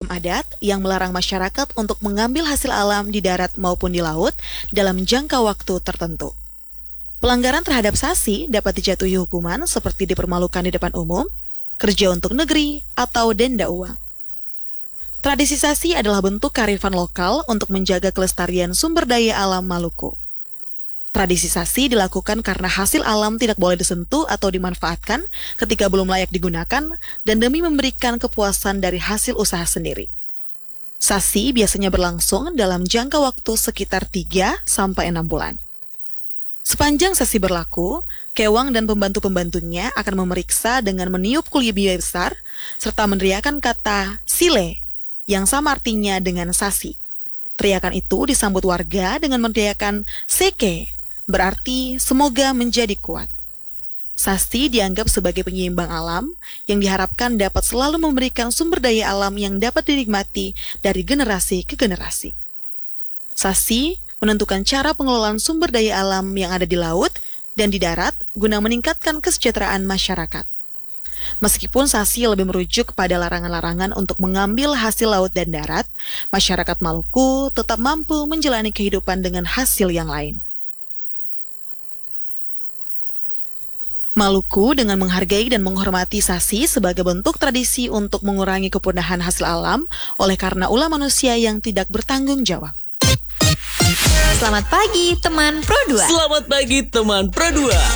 hukum adat yang melarang masyarakat untuk mengambil hasil alam di darat maupun di laut dalam jangka waktu tertentu. Pelanggaran terhadap SASI dapat dijatuhi hukuman seperti dipermalukan di depan umum, kerja untuk negeri, atau denda uang. Tradisi SASI adalah bentuk kearifan lokal untuk menjaga kelestarian sumber daya alam Maluku. Tradisi SASI dilakukan karena hasil alam tidak boleh disentuh atau dimanfaatkan ketika belum layak digunakan dan demi memberikan kepuasan dari hasil usaha sendiri. SASI biasanya berlangsung dalam jangka waktu sekitar 3-6 bulan. Sepanjang SASI berlaku, Kewang dan pembantu-pembantunya akan memeriksa dengan meniup kulibi besar serta meneriakan kata sile yang sama artinya dengan SASI. Teriakan itu disambut warga dengan meneriakan seke, berarti semoga menjadi kuat. SASI dianggap sebagai penyeimbang alam yang diharapkan dapat selalu memberikan sumber daya alam yang dapat dinikmati dari generasi ke generasi. SASI menentukan cara pengelolaan sumber daya alam yang ada di laut dan di darat guna meningkatkan kesejahteraan masyarakat. Meskipun SASI lebih merujuk kepada larangan-larangan untuk mengambil hasil laut dan darat, masyarakat Maluku tetap mampu menjalani kehidupan dengan hasil yang lain. Maluku dengan menghargai dan menghormati SASI sebagai bentuk tradisi untuk mengurangi kepunahan hasil alam oleh karena ulah manusia yang tidak bertanggung jawab. Selamat pagi teman Pro 2. Selamat pagi teman Pro 2.